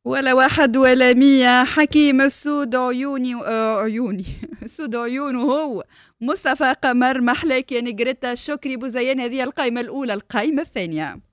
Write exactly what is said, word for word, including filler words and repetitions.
ولا واحد ولا مية. حكيم السود عيوني آه عيوني سود عيونه هو. مصطفى قمر محلاك يا نجرتا. شكري بوزيان. هذه القائمة الأولى. القائمة الثانية